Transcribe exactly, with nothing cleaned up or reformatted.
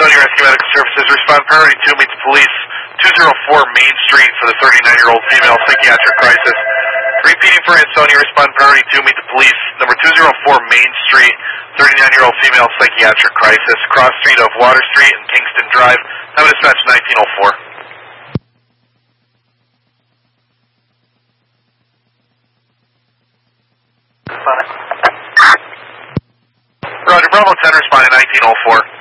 Ansonia Rescue Medical Services. Respond priority two meets police. two oh four Main Street for the thirty-nine-year-old female psychiatric crisis. Repeating for Ansonia, respond priority two meet the police. Number two oh four Main Street, thirty-nine-year-old female psychiatric crisis. Cross street of Water Street and Kingston Drive. Time dispatch nineteen oh four. Roger, Bravo ten responding nineteen oh four.